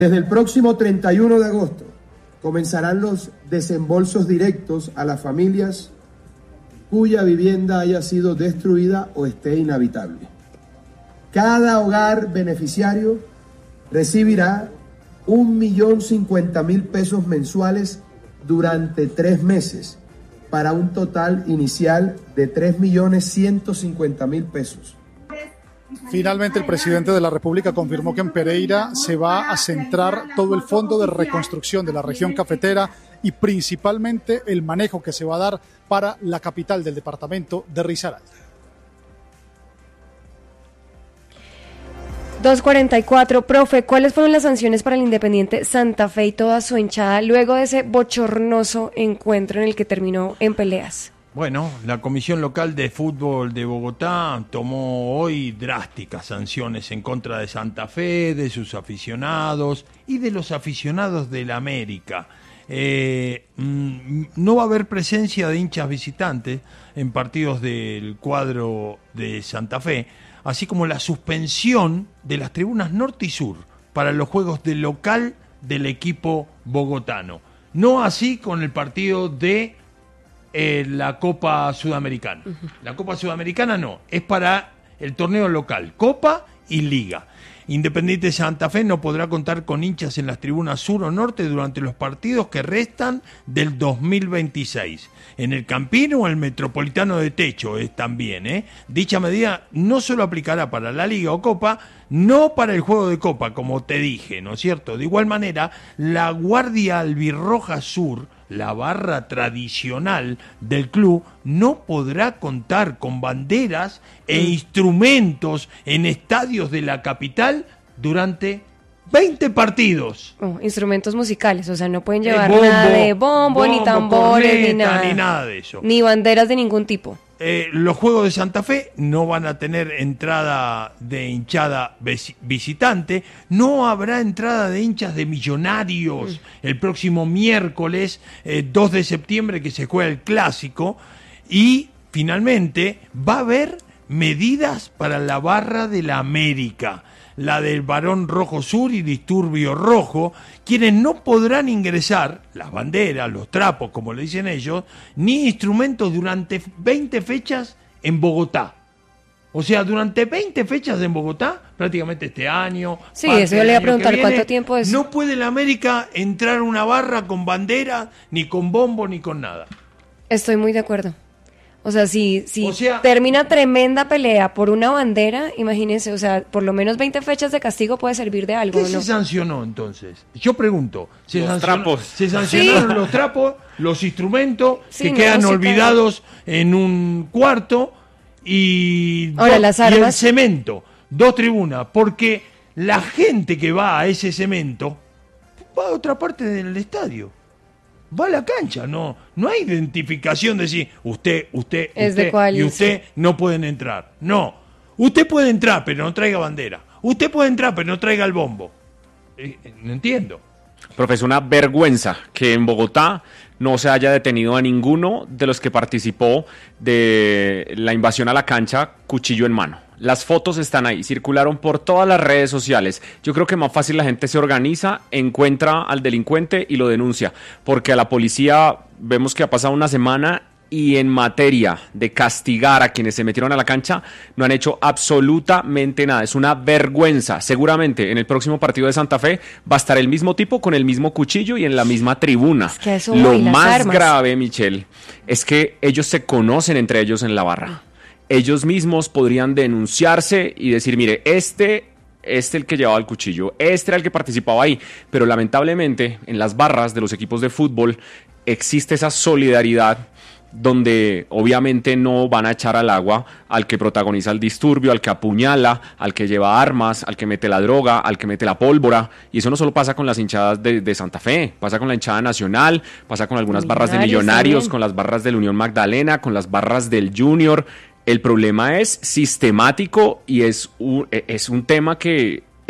Desde el próximo 31 de agosto comenzarán los desembolsos directos a las familias cuya vivienda haya sido destruida o esté inhabitable. Cada hogar beneficiario recibirá 1.050.000 pesos mensuales durante 3 meses, para un total inicial de 3.150.000 pesos. Finalmente, el presidente de la República confirmó que en Pereira se va a centrar todo el fondo de reconstrucción de la región cafetera y principalmente el manejo que se va a dar para la capital del departamento de Risaralda. 2:44, profe, ¿cuáles fueron las sanciones para el Independiente Santa Fe y toda su hinchada luego de ese bochornoso encuentro en el que terminó en peleas? Bueno, la Comisión Local de Fútbol de Bogotá tomó hoy drásticas sanciones en contra de Santa Fe, de sus aficionados y de los aficionados del América. No va a haber presencia de hinchas visitantes en partidos del cuadro de Santa Fe, así como la suspensión de las tribunas norte y sur para los juegos de local del equipo bogotano. No así con el partido de la Copa Sudamericana. La Copa Sudamericana no, es para el torneo local, Copa y Liga. Independiente Santa Fe no podrá contar con hinchas en las tribunas sur o norte durante los partidos que restan del 2026. En el Campino o el Metropolitano de Techo es también. Dicha medida no solo aplicará para la Liga o Copa, no para el juego de Copa, como te dije, ¿no es cierto? De igual manera, la Guardia Albirroja Sur, la barra tradicional del club, no podrá contar con banderas e instrumentos en estadios de la capital durante 20 partidos. Instrumentos musicales, o sea, no pueden llevar nada de bombo, ni tambores, corneta, ni nada de eso. Ni banderas de ningún tipo. Los Juegos de Santa Fe no van a tener entrada de hinchada visitante, no habrá entrada de hinchas de Millonarios el próximo miércoles 2 de septiembre que se juega el Clásico, y finalmente va a haber medidas para la barra de la América, la del Barón Rojo Sur y Disturbio Rojo, quienes no podrán ingresar las banderas, los trapos, como le dicen ellos, ni instrumentos durante 20 fechas en Bogotá. O sea, durante 20 fechas en Bogotá, prácticamente este año. Sí, eso yo le iba a preguntar cuánto tiempo es. No puede la América entrar a una barra con bandera, ni con bombo, ni con nada. Estoy muy de acuerdo. O sea, si termina tremenda pelea por una bandera, imagínense, o sea, por lo menos 20 fechas de castigo puede servir de algo, ¿Qué ¿no? se sancionó entonces? Yo pregunto, ¿se sancionaron Sí. los trapos, los instrumentos Sí, que quedan sí, olvidados en un cuarto y las armas. y el cemento, 2 tribunas? Porque la gente que va a ese cemento va a otra parte del estadio. Va a la cancha, no hay identificación de decir usted y usted no pueden entrar. No, usted puede entrar, pero no traiga bandera. Usted puede entrar, pero no traiga el bombo. No entiendo. Profe, es una vergüenza que en Bogotá no se haya detenido a ninguno de los que participó de la invasión a la cancha cuchillo en mano. Las fotos están ahí, circularon por todas las redes sociales. Yo creo que más fácil la gente se organiza, encuentra al delincuente y lo denuncia, porque a la policía vemos que ha pasado una semana y en materia de castigar a quienes se metieron a la cancha no han hecho absolutamente nada. Es una vergüenza. Seguramente en el próximo partido de Santa Fe va a estar el mismo tipo con el mismo cuchillo y en la misma tribuna. Es que eso Lo más armas. grave, Michelle, es que ellos se conocen entre ellos en la barra. Ellos mismos podrían denunciarse y decir, mire, este el que llevaba el cuchillo, este era el que participaba ahí, pero lamentablemente en las barras de los equipos de fútbol existe esa solidaridad donde obviamente no van a echar al agua al que protagoniza el disturbio, al que apuñala, al que lleva armas, al que mete la droga, al que mete la pólvora. Y eso no solo pasa con las hinchadas de Santa Fe, pasa con la hinchada nacional, pasa con algunas barras de Millonarios, con las barras del Unión Magdalena, con las barras del Junior. El problema es sistemático y es un tema que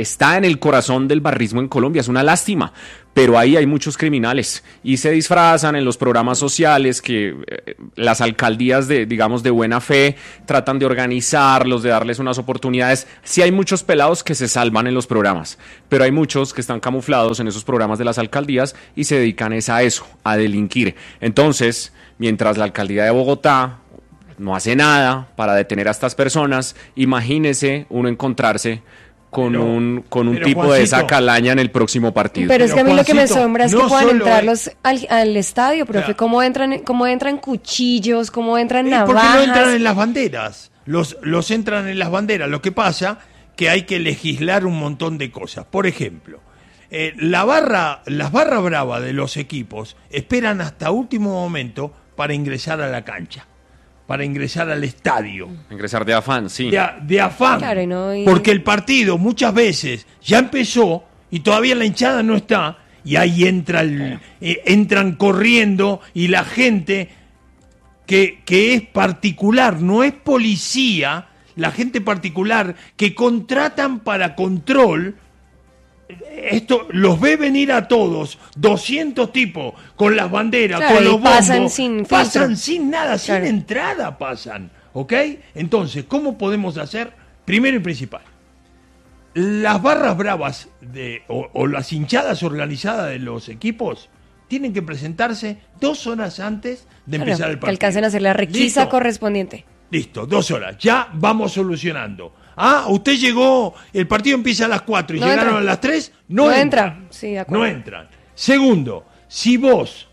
está en el corazón del barrismo en Colombia, es una lástima, pero ahí hay muchos criminales y se disfrazan en los programas sociales que las alcaldías de buena fe tratan de organizarlos, de darles unas oportunidades. Sí hay muchos pelados que se salvan en los programas, pero hay muchos que están camuflados en esos programas de las alcaldías y se dedican a eso, a delinquir. Entonces, mientras la alcaldía de Bogotá no hace nada para detener a estas personas, imagínese uno encontrarse con un tipo, Juancito, de esa calaña en el próximo partido. Pero es que a mí lo que me asombra es que puedan entrar al estadio, profe. ¿Cómo entran cuchillos? ¿Cómo entran navajas? Porque no entran en las banderas. Los entran en las banderas. Lo que pasa que hay que legislar un montón de cosas. Por ejemplo, las barras bravas de los equipos esperan hasta último momento para ingresar a la cancha, para ingresar al estadio. Ingresar de afán, sí. De afán. Claro, porque el partido muchas veces ya empezó y todavía la hinchada no está, y ahí entran corriendo, y la gente que es particular, no es policía, la gente particular que contratan para control, esto los ve venir a todos, 200 tipos con las banderas, claro, con los bombos, pasan sin nada, claro, sin entrada pasan, ¿ok? Entonces, ¿cómo podemos hacer? Primero y principal, las barras bravas o las hinchadas organizadas de los equipos tienen que presentarse 2 horas antes de empezar el partido. Que alcancen a hacer la requisa correspondiente. Listo, 2 horas, ya vamos solucionando. Usted llegó, el partido empieza a las 4 y no llegaron a las 3, no entran. Sí, de acuerdo. No entran. Segundo, si vos,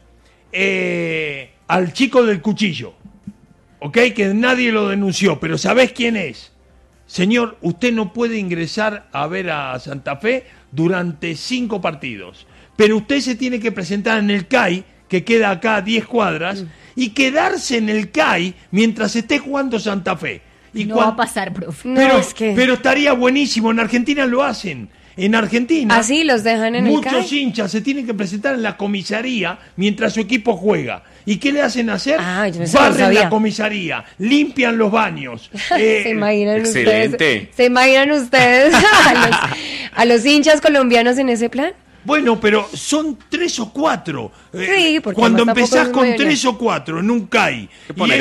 al chico del cuchillo, ¿ok? Que nadie lo denunció, pero sabés quién es. Señor, usted no puede ingresar a ver a Santa Fe durante 5 partidos, pero usted se tiene que presentar en el CAI, que queda acá a 10 cuadras, y quedarse en el CAI mientras esté jugando Santa Fe. Y no va a pasar, profe. Pero estaría buenísimo, en Argentina lo hacen. En Argentina, así los dejan en el CAI. Muchos hinchas se tienen que presentar en la comisaría mientras su equipo juega. ¿Y qué le hacen hacer? Barren la comisaría, limpian los baños. ¿Se imaginan excelente. ¿Se imaginan ustedes a los hinchas colombianos en ese plan? Bueno, pero son 3 o 4. Sí, porque cuando empezás con 3 o 4 en un CAI,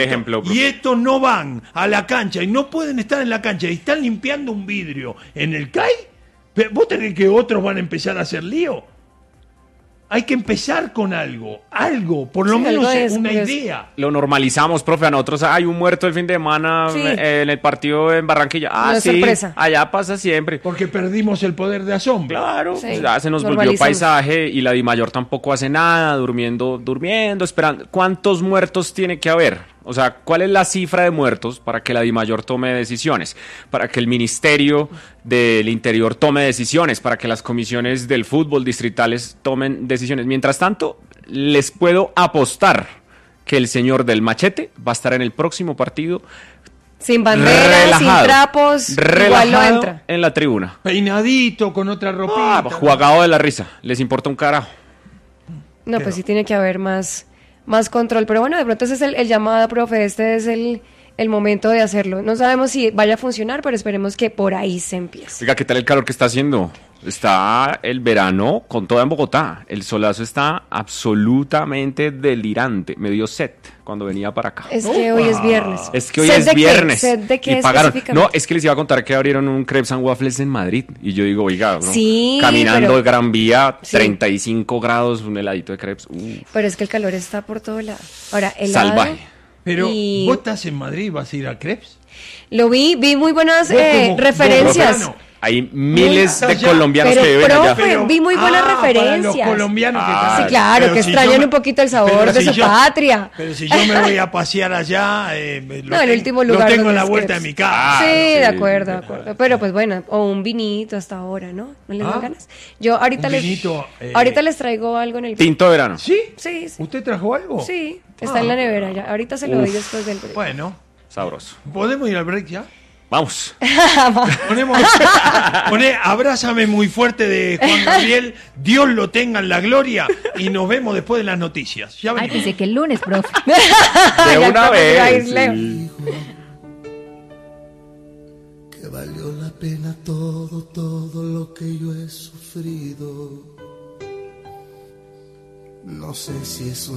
y estos no van a la cancha y no pueden estar en la cancha y están limpiando un vidrio en el CAI, ¿vos tenés que otros van a empezar a hacer lío? Hay que empezar con algo, por lo menos una idea. Lo normalizamos, profe. A nosotros hay un muerto el fin de semana en el partido en Barranquilla. Sí, sorpresa. Allá pasa siempre. Porque perdimos el poder de asombro. Claro, ya se nos volvió paisaje y la DIMAYOR tampoco hace nada, durmiendo, esperando. ¿Cuántos muertos tiene que haber? O sea, ¿cuál es la cifra de muertos para que la DIMAYOR tome decisiones? Para que el Ministerio del Interior tome decisiones, para que las comisiones del fútbol distritales tomen decisiones. Mientras tanto, les puedo apostar que el señor del machete va a estar en el próximo partido sin bandera, sin trapos, igual no entra. En la tribuna. Peinadito, con otra ropita. Jugado de la risa. Les importa un carajo. No, pues sí tiene que haber más control, pero bueno, de pronto ese es el llamado, profe, este es el momento de hacerlo. No sabemos si vaya a funcionar, pero esperemos que por ahí se empiece. Oiga, ¿qué tal el calor que está haciendo? Está el verano con toda en Bogotá. El solazo está absolutamente delirante. Me dio sed cuando venía para acá. Es que hoy es viernes. Es que hoy es viernes. ¿Sed de qué y pagaron. específicamente? No, es que les iba a contar que abrieron un Crepes and Waffles en Madrid. Y yo digo, oiga, ¿no? Sí, caminando Gran Vía, 35 grados, un heladito de crepes. Pero es que el calor está por todo lado. Ahora, helado. Salvaje. Pero, ¿vos estás en Madrid? ¿Vas a ir a Crepes? Lo vi muy buenas referencias. Hay miles de colombianos que viven allá. Vi muy buenas referencias. Para los colombianos que están. Sí, claro, que extrañan un poquito el sabor de su patria. Pero si yo me voy a pasear allá, el último lugar lo tengo en la vuelta de mi casa. Sí, de acuerdo. Pero pues bueno, o un vinito hasta ahora, ¿no? ¿No les dan ganas? Yo ahorita les traigo algo en el... Tinto de verano. ¿Sí? Sí. ¿Usted trajo algo? Sí, está en la nevera ya. Ahorita se lo doy después del break. Bueno. Sabroso. ¿Podemos ir al break ya? Vamos. Abrázame muy fuerte de Juan Gabriel. Dios lo tenga en la gloria. Y nos vemos después de las noticias. Ya venimos. Pensé que el lunes, profe. De una vez. Que que valió la pena todo lo que yo he sufrido. No sé si es